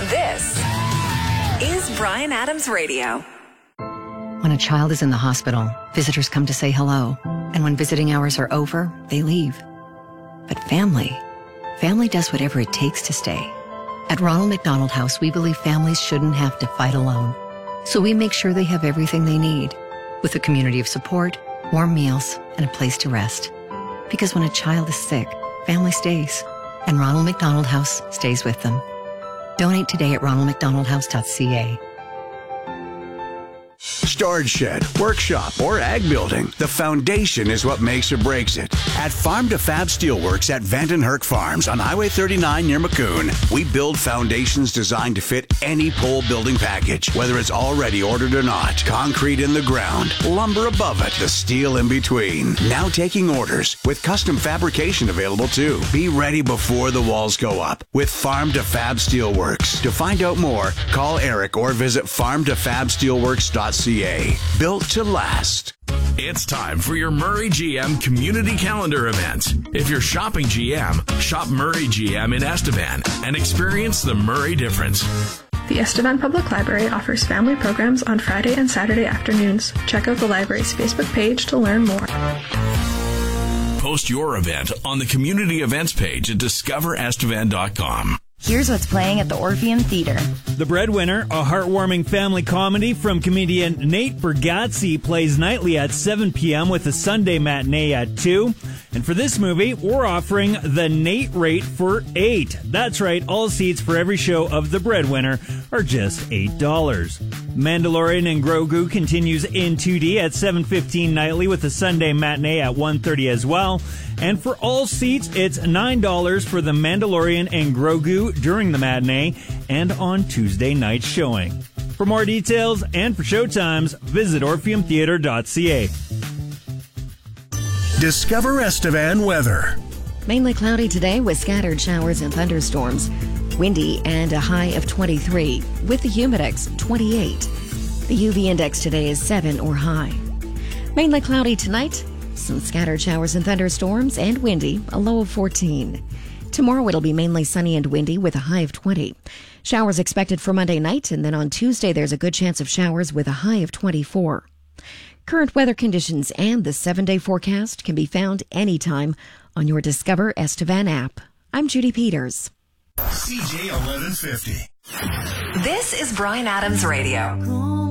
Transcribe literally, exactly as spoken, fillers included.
This is Bryan Adams Radio. When a child is in the hospital, visitors come to say hello. And when visiting hours are over, they leave. But family, family does whatever it takes to stay. At Ronald McDonald House, we believe families shouldn't have to fight alone. So we make sure they have everything they need, with a community of support, warm meals, and a place to rest. Because when a child is sick, family stays, and Ronald McDonald House stays with them. Donate today at ronald mcdonald house dot c a. Storage shed, workshop, or ag building. The foundation is what makes or breaks it. At Farm to Fab Steelworks at Vandenherk Farms on Highway thirty-nine near Maccoon, we build foundations designed to fit any pole building package, whether it's already ordered or not. Concrete in the ground, lumber above it, the steel in between. Now taking orders with custom fabrication available too. Be ready before the walls go up with Farm to Fab Steelworks. To find out more, call Eric or visit farm to fab steelworks dot c a. Built to last. It's time for your Murray G M Community Calendar event. If you're shopping G M, shop Murray G M in Estevan and experience the Murray difference. The Estevan Public Library offers family programs on Friday and Saturday afternoons. Check out the library's Facebook page to learn more. Post your event on the community events page at discover estevan dot com. Here's what's playing at the Orpheum Theater. The Breadwinner, a heartwarming family comedy from comedian Nate Bargatze, plays nightly at seven p.m. with a Sunday matinee at two. And for this movie, we're offering the Nate rate for eight. That's right, all seats for every show of The Breadwinner are just eight dollars. Mandalorian and Grogu continues in two D at seven fifteen nightly with a Sunday matinee at one thirty as well. And for all seats, it's nine dollars for The Mandalorian and Grogu during the matinee and on Tuesday night showing. For more details and for showtimes, visit orpheum theater dot c a. Discover Estevan weather. Mainly cloudy today with scattered showers and thunderstorms. Windy and a high of twenty-three with the humidex twenty-eight. The U V index today is seven or high. Mainly cloudy tonight. Some scattered showers and thunderstorms and windy, a low of fourteen. Tomorrow it'll be mainly sunny and windy with a high of twenty. Showers expected for Monday night, and then on Tuesday there's a good chance of showers with a high of twenty-four. Current weather conditions and the seven-day forecast can be found anytime on your Discover Estevan app. I'm Judy Peters. C J eleven fifty. This is Bryan Adams Radio.